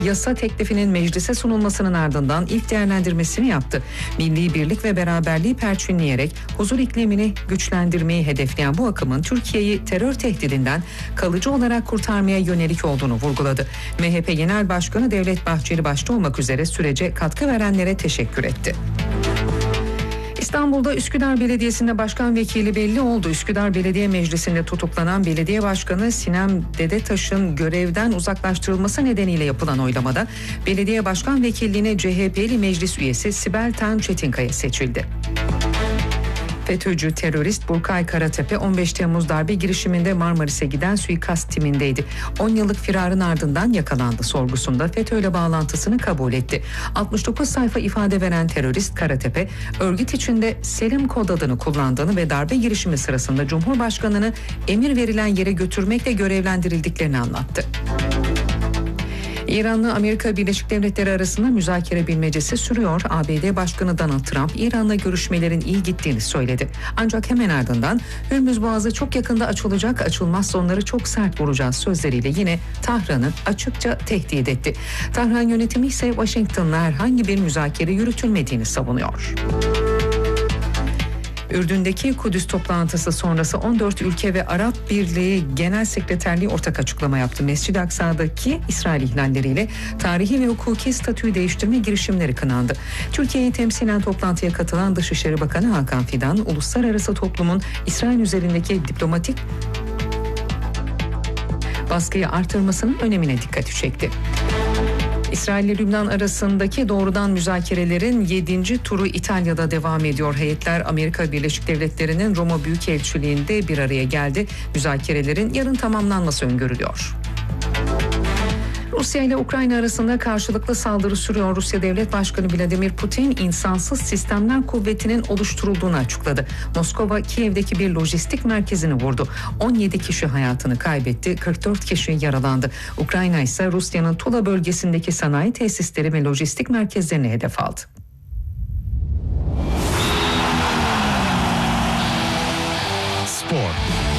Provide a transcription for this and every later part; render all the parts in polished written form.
yasa teklifinin meclise sunulmasının ardından ilk değerlendirmesini yaptı. Milli birlik ve beraberliği perçinleyerek huzur iklimini güçlendirmeyi hedefleyen bu akımın Türkiye'yi terör tehdidinden kalıcı olarak kurtarmaya yönelik olduğunu vurguladı. MHP Genel Başkanı Devlet Bahçeli başta olmak üzere sürece katkı verenlere teşekkür etti. İstanbul'da Üsküdar Belediyesi'nde başkan vekili belli oldu. Üsküdar Belediye Meclisi'nde tutuklanan belediye başkanı Sinem Dedetaş'ın görevden uzaklaştırılması nedeniyle yapılan oylamada belediye başkan vekilliğine CHP'li meclis üyesi Sibel Tan Çetinkaya seçildi. FETÖ'cü terörist Burkay Karatepe 15 Temmuz darbe girişiminde Marmaris'e giden suikast timindeydi. 10 yıllık firarın ardından yakalandı. Sorgusunda FETÖ'yle bağlantısını kabul etti. 69 sayfa ifade veren terörist Karatepe, örgüt içinde Selim kod adını kullandığını ve darbe girişimi sırasında Cumhurbaşkanı'nı emir verilen yere götürmekle görevlendirildiklerini anlattı. İran'la Amerika Birleşik Devletleri arasında müzakere bilmecesi sürüyor. ABD Başkanı Donald Trump, İran'la görüşmelerin iyi gittiğini söyledi. Ancak hemen ardından Hürmüz Boğazı çok yakında açılacak, açılmazsa onları çok sert vuracağız sözleriyle yine Tahran'ı açıkça tehdit etti. Tahran yönetimi ise Washington'la herhangi bir müzakere yürütülmediğini savunuyor. Ürdün'deki Kudüs toplantısı sonrası 14 ülke ve Arap Birliği Genel Sekreterliği ortak açıklama yaptı. Mescid-i Aksa'daki İsrail ihlalleriyle tarihi ve hukuki statüyü değiştirme girişimleri kınandı. Türkiye'yi temsilen toplantıya katılan Dışişleri Bakanı Hakan Fidan, uluslararası toplumun İsrail üzerindeki diplomatik baskıyı artırmasının önemine dikkati çekti. İsrail ile Lübnan arasındaki doğrudan müzakerelerin 7. turu İtalya'da devam ediyor. Heyetler Amerika Birleşik Devletleri'nin Roma Büyükelçiliği'nde bir araya geldi. Müzakerelerin yarın tamamlanması öngörülüyor. Rusya ile Ukrayna arasında karşılıklı saldırı sürüyor. Rusya Devlet Başkanı Vladimir Putin, insansız sistemler kuvvetinin oluşturulduğunu açıkladı. Moskova, Kiev'deki bir lojistik merkezini vurdu. 17 kişi hayatını kaybetti, 44 kişi yaralandı. Ukrayna ise Rusya'nın Tula bölgesindeki sanayi tesisleri ve lojistik merkezlerini hedef aldı. Spor.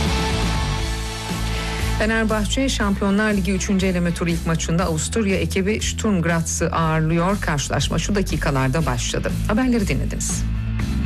Fenerbahçe Şampiyonlar Ligi 3. eleme turu ilk maçında Avusturya ekibi Sturm Graz'ı ağırlıyor. Karşılaşma şu dakikalarda başladı. Haberleri dinlediniz.